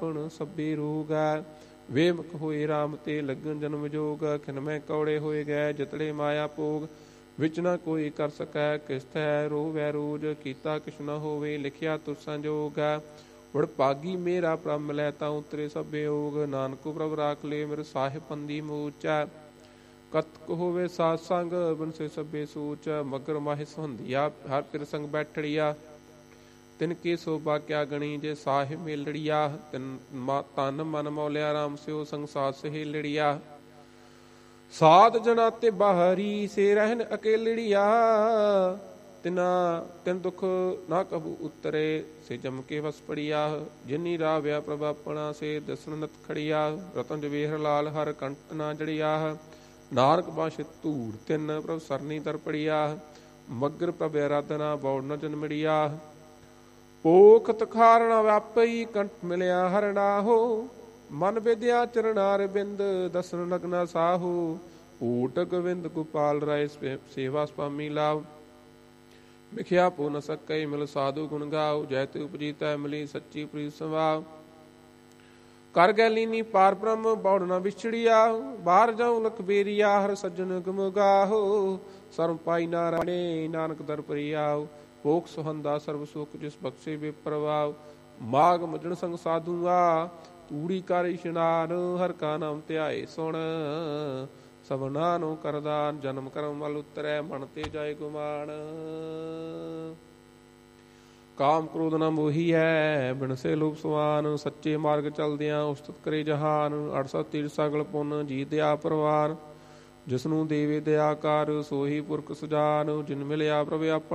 ਵਿਆਪਣ ਸਭੇ ਰੋਗ ਹੈ। ਵੇਮਕ ਹੋਏ ਰਾਮ ਤੇ ਲੱਗਣ ਜਨਮ ਜੋਗ, ਖਿਨਮੈ ਕੌੜੇ ਹੋਏ ਗਏ ਜਤੜੇ ਮਾਇਆ ਭੋਗ। ਵਿੱਚ ਨਾ ਕੋਈ ਕਰ ਸਕੈ ਕਿਸਤ ਹੈ, ਰੋਵੈ ਰੋਜ ਕੀਤਾ ਕਿਛ ਨ ਹੋਵੇ, ਲਿਖਿਆ ਤੁਰ ਸੰਜੋਗ ਹੈ। ਵਡਭਾਗੀ ਮੇਰਾ ਪ੍ਰਭ ਮਿਲੈ ਤਾਂ ਉਤਰੇ ਸਭੇ ਓਗ, ਨਾਨਕੋ ਪ੍ਰਭ ਰਾਖ ਲੇ ਮੇਰੇ ਸਾਹਿਬ ਪੰਦੀ ਮੋਚੈ। ਕਤਕ ਹੋਵੇ ਸਾਧ ਸੰਗ ਬਿਨਸੇ ਸਭੇ ਸੋਚ, ਮਗਰ ਮਾਹਿ ਸੁਹੰਦੀਆ ਹਰ ਪਿਰ ਸੰਗ ਬੈਠੜੀਆ। ਤਿਨ ਕੀ ਸੋਭਾ ਕਿਆ ਗਣੀ ਜੇ ਸਾਹਿਬ ਮੇਲੜੀਆ, ਤਨ ਮਨ ਮੌਲਿਆ ਰਾਮ ਸਿਓ ਸੰਗ ਸਾਧ ਸਹੇਲੜੀਆ। ਸਾਧ ਜਨਾ ਤੇ ਬਾਹਰੀ ਸੇ ਰਹਿਨ ਅਕੇਲੜੀਆ, ਤਿਨ ਦੁਖ ਨਾ ਕਬੂ ਉਤਰੇ ਸੇ ਜਮ ਕੇ ਵਸ ਪੜੀਆ। ਜਿਨੀ ਰਾਵਿਆ ਪ੍ਰਭ ਆਪਣਾ ਸੇ ਦਸਨ ਨਤ ਖੜੀਆ, ਰਤਨ ਜਵੇਹਰ ਲਾਲ ਹਰ ਕੰਟ ਨਾ ਜੜੀਆ। ਨਾਨਕ ਬਾਸ਼ਿ ਧੂੜ ਤਿਨ ਪ੍ਰਭ ਸਰਨੀ ਤਰ ਪੜੀਆ, ਮਗਰ ਪ੍ਰਭ ਆਰਾਧਨਾ ਬੌੜ ਨ ਜਨਮੜੀਆ। ਭੋਖ ਤਖਾਰ ਨ ਵਿਆਪਈ ਕੰਠ ਮਿਲਿਆ ਹਰ ਨਾਹੋ, ਮਨ ਵਿਦਿਆ ਚਰਨਾਰ ਬਿੰਦ ਦਸਨ ਲਗਨਾ ਸਾਹੋ। ਊਟ ਗੋਵਿੰਦ ਗੋਪਾਲ ਰਾਏ ਸੇਵਾ ਸੁਆਮੀ ਲਾਭ, ਮਿਖਿਆ ਪੋ ਨ ਸਕੈ ਮਿਲ ਸਾਧੂ ਗੁਣ ਗਾਓ। ਜੈਤ ਉਪਜੀ ਤੈ ਮਿਲੀ ਸੱਚੀ ਪ੍ਰੀਤ ਸਵਾਉ, ਕਰ ਗੈ ਲੀਨੀ ਪਾਰ ਬ੍ਰਹਮ ਬੌੜ ਨ ਵਿਛੜੀਆ। ਬਾਹਰ ਜਾਉ ਲਖ ਬੇਰੀਆ ਹਰ ਸੱਜਣ ਗੁਮ ਗਾਹੋ, ਸਰਮ ਪਾਈ ਨਾਰਾਇਣੇ ਨਾਨਕ ਦਰ ਪਰਿਆਉ। ਭੋਖ ਸੁਹੰਦਾ ਸਰਬ ਸੁਖ ਜਿਸ ਬਖਸ਼ੇ ਬੇਪਰਵਾਹ, ਮਾਗ ਮਜਣ ਸੰਗ ਸਾਧੂਆ ਤੂੜੀ ਕਰ ਇਸ਼ਨਾਨ। ਹਰ ਕਾ ਨਾਮ ਧਿਆਏ ਸੁਣ ਸਭਨਾ ਨੂੰ ਕਰਦਾਨ, ਜਨਮ ਕਰਮ ਮਲ ਉਤਰੈ ਮਨ ਤੇ ਜਾਏ ਗੁਮਾਨ। ਕਾਮ ਕ੍ਰੋਧ ਨ ਮੋਹੀਐ ਬਿਨਸੇ ਲੋਭ ਸੁਆਨ, ਸੱਚੇ ਮਾਰਗ ਚਲਦਿਆਂ ਉਸਤਤ ਕਰੇ ਜਹਾਨ। 68 ਤੀਰਥ ਸਗਲ ਪੁੰਨ ਜੀ ਦਿਆ ਪ੍ਰਵਾਨ, ਜਿਸਨੂੰ ਦੇਵੇ ਦਇਆ ਕਰ ਸੋਹੀ ਪੁਰਖ ਸੁਜਾਨ। ਜਿਨ ਮਿਲਿਆ ਪ੍ਰਭ ਆਪਣਾ